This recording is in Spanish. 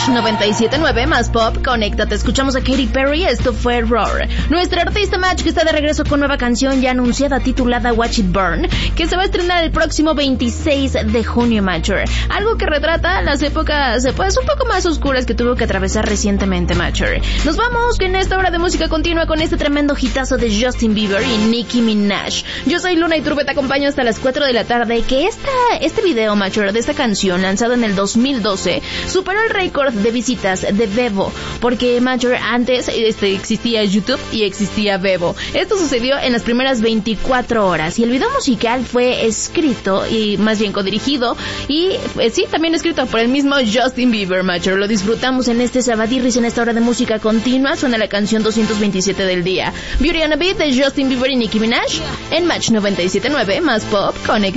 Match 97.9 más pop, conéctate. Escuchamos a Katy Perry, esto fue Roar. Nuestra artista Match que está de regreso con nueva canción ya anunciada titulada Watch It Burn, que se va a estrenar el próximo 26 de junio, Matcher. Algo que retrata las épocas pues un poco más oscuras que tuvo que atravesar recientemente, Matcher. Nos vamos en esta hora de música continua con este tremendo hitazo de Justin Bieber y Nicki Minaj. Yo soy Luna y Turbe, te acompaño hasta las 4 de la tarde. Que este video, Matcher, de esta canción lanzado en el 2012 superó el récord de visitas de Vevo, porque Matcher, antes existía YouTube y existía Vevo. Esto sucedió en las primeras 24 horas y el video musical fue escrito y más bien codirigido y sí, también escrito por el mismo Justin Bieber, Matcher. Lo disfrutamos en este Sabadirris en esta hora de música continua. Suena la canción 227 del día, Beauty and a Beat de Justin Bieber y Nicki Minaj en Match 97.9 más pop, connect.